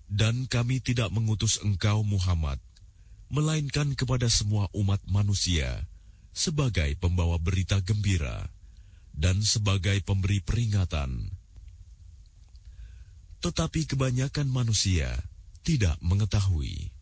Dan kami tidak mengutus engkau Muhammad, melainkan kepada semua umat manusia, sebagai pembawa berita gembira, dan sebagai pemberi peringatan. Tetapi kebanyakan manusia tidak mengetahui.